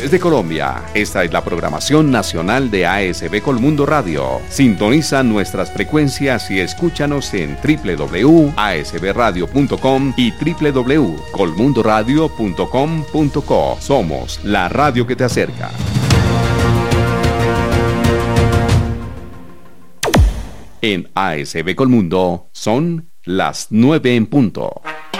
Desde Colombia, esta es la programación nacional de ASB Colmundo Radio. Sintoniza nuestras frecuencias y escúchanos en www.asbradio.com y www.colmundoradio.com.co. Somos la radio que te acerca. En ASB Colmundo son las 9 en punto.